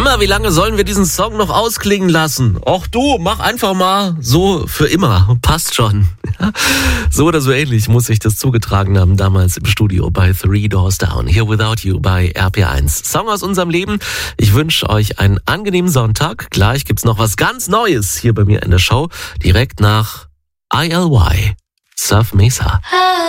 Wie lange sollen wir diesen Song noch ausklingen lassen? Och du, mach einfach mal so für immer. Passt schon. So oder so ähnlich muss ich das zugetragen haben damals im Studio bei Three Doors Down. Here Without You bei RPR1. Song aus unserem Leben. Ich wünsche euch einen angenehmen Sonntag. Gleich gibt's noch was ganz Neues hier bei mir in der Show. Direkt nach ILY. Surf Mesa.